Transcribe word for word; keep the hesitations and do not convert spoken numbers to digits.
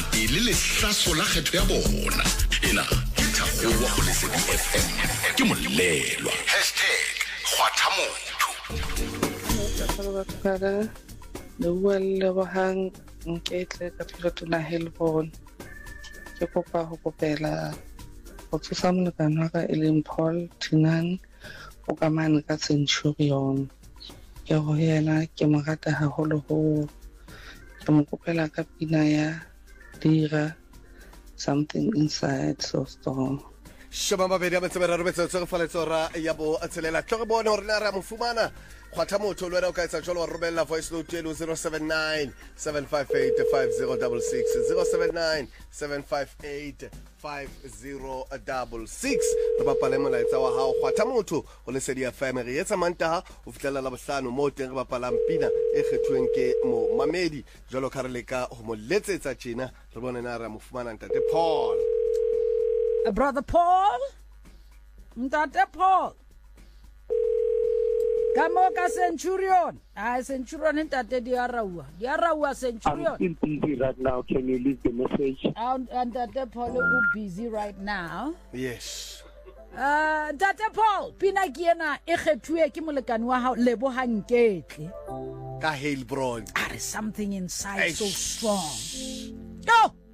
ile le hlaso la kgetho ya bona ena ke Thabo wa go Lesedi F M ke molelwa #kgwathamotho Para le bua le bohang nketle ka Pilotona Helbon ke kopa ho kopela go thusa molekane wa ka e leng Paul Tinang o ka mane ka Centurion ke ho yena ke mo rata haholo ho ke mo kopela ka pina ya Dira Something Inside So Strong. Shaba mabedi a metsebera re betso tse fa letsora ya bo tshelela tlo re bone hore na ra mo fumana Kgwathamotho le wena o ka etsa jalo wa romella voice note eno zero seven nine seven five eight five zero six six zero seven nine seven five eight five zero six six re bapala molaetsa wa hao Kgwathamotho o Lesedi F M re etsa mantaha o fitlela la bohlano mo teng re bapala mpina e kgethuweng ke mo mamedi jalo ka re leka ho mo letsetsa tjena re bone na ra mo fumana ntate Paul. Uh, Brother Paul, Ntate Paul. Kamo ka Centurion. Ah, Centurion ntate diarawa. Diarawa Centurion. I'm still busy right now. Can you leave the message? And Ntate Paul is busy right now. Yes. Uh, Ntate Paul, pina kiena e kgethuwe ke molekane wa hao Lebohang Nketle. Ka Heilbron. There is something inside Eish. so strong. Yo!